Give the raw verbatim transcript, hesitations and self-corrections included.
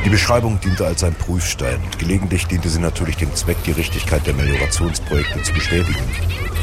Die Beschreibung diente als ein Prüfstein. Gelegentlich diente sie natürlich dem Zweck, die Richtigkeit der Meliorationsprojekte zu bestätigen.